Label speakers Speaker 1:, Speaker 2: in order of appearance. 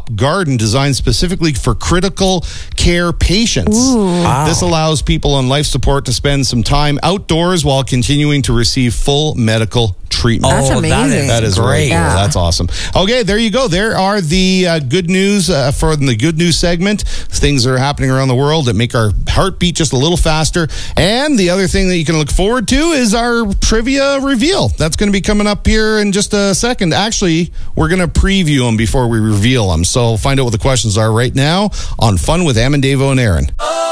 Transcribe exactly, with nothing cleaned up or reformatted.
Speaker 1: rooftop garden designed specifically for critical care patients.
Speaker 2: Wow.
Speaker 1: This allows people on life support to spend some time outdoors while continuing to receive full medical treatment.
Speaker 3: That's
Speaker 2: Oh, that
Speaker 3: amazing.
Speaker 2: is-
Speaker 1: That is
Speaker 2: great.
Speaker 1: great.
Speaker 3: Yeah.
Speaker 1: That's awesome. Okay, there you go. There are the uh, good news uh, for the good news segment. Things that are happening around the world that make our heart beat just a little faster. And the other thing that you can look forward to is our trivia reveal. That's going to be coming up here in just a second. Actually, we're going to preview them before we reveal them. So find out what the questions are right now on Fun with Am and Davo and Aaron.